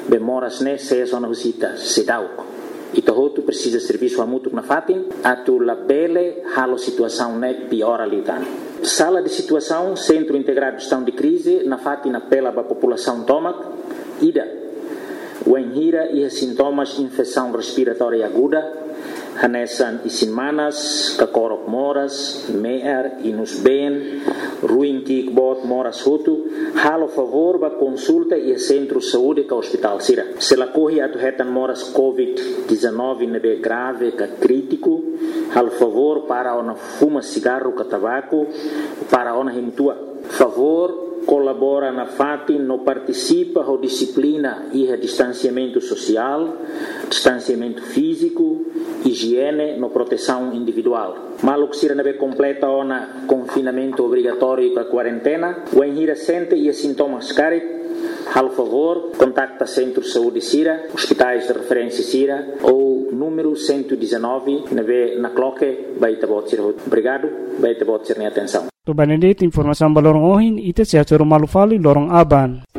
Bemoras ne se zona visita sedau. Ito hotu precisa serviço amutuk na fatin, atu labele halo situação ne pior ali tan. Sala de situação, centro integrado de gestão de crise, na fatin apela para a população tomac, ida. O enhira e sintomas de infecção respiratória aguda, hanesan e semanas, kakorok moras, meer, inus ben, ruim kikbot moras hutu, halo favor ba consulta e centro de saúde ka hospital sira. Se la corre atu hetan moras COVID-19 nebe grave ka crítico, halo favor para ona fuma cigarro ka tabaco, para ona himtua. Favor colabora na FATI, não participa da disciplina e distanciamento social, distanciamento físico, higiene, na proteção individual. Maluk sira nebe completa ona confinamento obrigatório para quarentena, o enhira sente e sintomas carit, al favor, contacta Centro de Saúde Sira, hospitais de referência Sira ou número 119 na cloque, baita bot sira. Obrigado, baita bot sira atenção. To Benedict, informação balorong ohin, ite siya choro malufali lorong aban.